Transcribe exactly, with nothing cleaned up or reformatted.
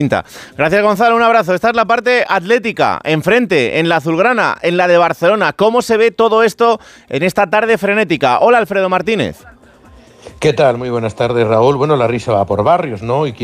Gracias, Gonzalo, un abrazo. Esta es la parte atlética, enfrente, en la azulgrana, en la de Barcelona. ¿Cómo se ve todo esto en esta tarde frenética? Hola, Alfredo Martínez. ¿Qué tal? Muy buenas tardes, Raúl. Bueno, la risa va por barrios, ¿no? Y